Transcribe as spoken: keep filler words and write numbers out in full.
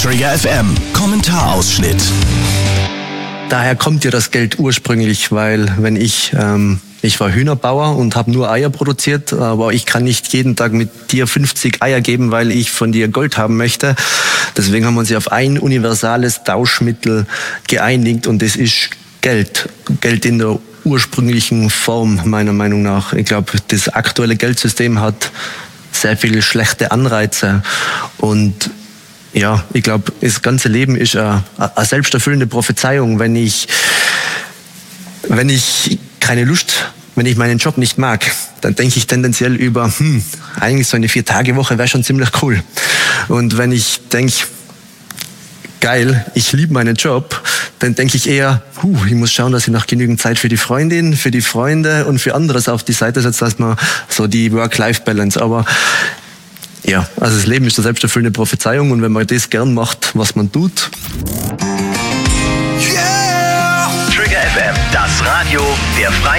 Trigger F M Kommentarausschnitt. Daher kommt ja das Geld ursprünglich, weil wenn ich, ähm, ich war Hühnerbauer und habe nur Eier produziert, aber ich kann nicht jeden Tag mit dir fünfzig Eier geben, weil ich von dir Gold haben möchte. Deswegen haben wir uns auf ein universales Tauschmittel geeinigt und das ist Geld. Geld in der ursprünglichen Form, meiner Meinung nach. Ich glaube, das aktuelle Geldsystem hat sehr viele schlechte Anreize und ja, ich glaube, das ganze Leben ist eine, eine selbsterfüllende Prophezeiung. Wenn ich, wenn ich keine Lust, wenn ich meinen Job nicht mag, dann denke ich tendenziell über, hm, eigentlich so eine Vier-Tage-Woche wäre schon ziemlich cool. Und wenn ich denke, geil, ich liebe meinen Job, dann denke ich eher, huh, ich muss schauen, dass ich noch genügend Zeit für die Freundin, für die Freunde und für anderes auf die Seite setze, dass man so die Work-Life-Balance, aber ja, also das Leben ist eine selbsterfüllende Prophezeiung und wenn man das gern macht, was man tut. Yeah! Trigger F M, das Radio der Freien